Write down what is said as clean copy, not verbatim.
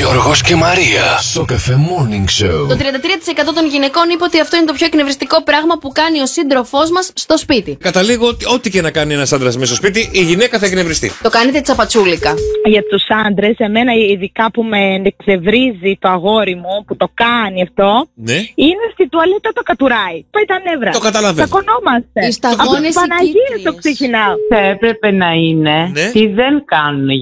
Γιώργος και Μαρία στο Cafe Morning Show. Το 33% των γυναικών είπε ότι αυτό είναι το πιο εκνευριστικό πράγμα που κάνει ο σύντροφός μας στο σπίτι. Καταλήγω ότι ό,τι και να κάνει ένας άντρας μέσα στο σπίτι, η γυναίκα θα εκνευριστεί. Το κάνετε τσαπατσούλικα. Για τους άντρες, εμένα ειδικά που με εκνευρίζει το αγόρι μου που το κάνει αυτό, Ναι. είναι στη τουαλέτα το κατουράει. Πάει τα νεύρα. Το καταλαβαίνω. Τσακωνόμαστε. Οι σταγόνες Από τις Παναγίες οι το ξεκινάω. Θα έπρεπε να είναι Ναι. τι δεν κάνουν